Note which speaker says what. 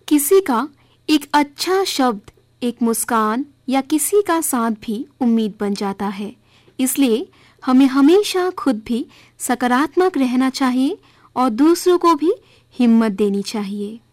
Speaker 1: किसी का एक अच्छा शब्द, एक मुस्कान या किसी का साथ भी उम्मीद बन जाता है। इसलिए हमें हमेशा खुद भी सकारात्मक रहना चाहिए और दूसरों को भी हिम्मत देनी चाहिए।